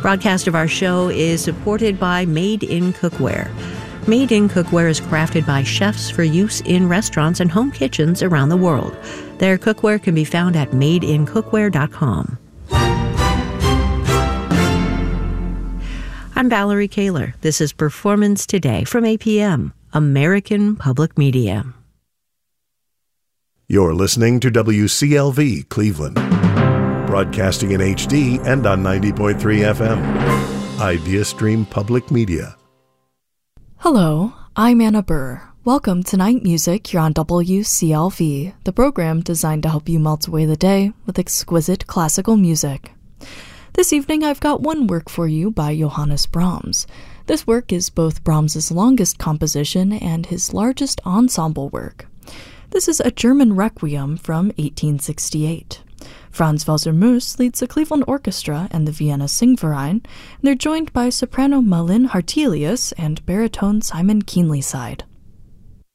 Broadcast of our show is supported by Made in Cookware. Made in Cookware is crafted by chefs for use in restaurants and home kitchens around the world. Their cookware can be found at madeincookware.com. I'm Valerie Kaler. This is Performance Today from APM, American Public Media. You're listening to WCLV Cleveland, broadcasting in HD and on 90.3 FM. IdeaStream Public Media. Hello, I'm Anna Burr. Welcome to Night Music here on WCLV, the program designed to help you melt away the day with exquisite classical music. This evening I've got one work for you by Johannes Brahms. This work is both Brahms's longest composition and his largest ensemble work. This is a German requiem from 1868. Franz Welser-Mös leads the Cleveland Orchestra and the Vienna Singverein, and they're joined by soprano Malin Hartelius and baritone Simon Keenlyside.